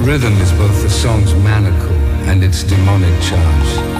Rhythm is both the song's manacle and its demonic charge.